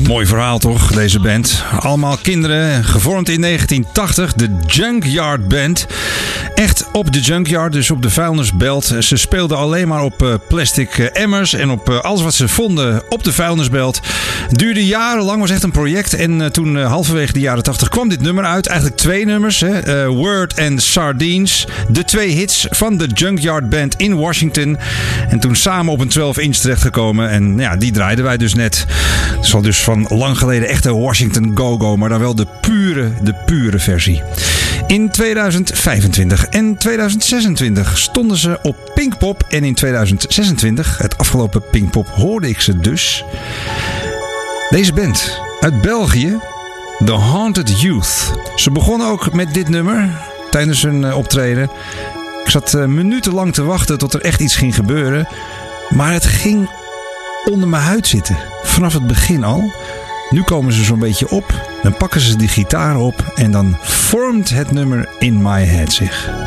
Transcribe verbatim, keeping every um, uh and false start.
Mooi verhaal toch, deze band. Allemaal kinderen, gevormd in negentien tachtig, de Junkyard Band. Echt op de Junkyard, dus op de vuilnisbelt. Ze speelden alleen maar op plastic emmers en op alles wat ze vonden op de vuilnisbelt. Duurde jarenlang, was echt een project. En toen halverwege de jaren tachtig kwam dit nummer uit. Eigenlijk twee nummers, hè? Uh, Word en Sardines. De twee hits van de Junkyard Band in Washington. En toen samen op een twaalf inch terechtgekomen. En ja, die draaiden wij dus net. Het is al dus van lang geleden echte Washington Go-Go, maar dan wel de pure, de pure versie. In tweeduizend vijfentwintig en tweeduizend zesentwintig stonden ze op Pinkpop. En in tweeduizend zesentwintig, het afgelopen Pinkpop, hoorde ik ze dus. Deze band uit België, The Haunted Youth. Ze begonnen ook met dit nummer tijdens hun optreden. Ik zat minutenlang te wachten tot er echt iets ging gebeuren. Maar het ging onder mijn huid zitten. Vanaf het begin al. Nu komen ze zo'n beetje op. Dan pakken ze die gitaar op. En dan vormt het nummer In My Head zich.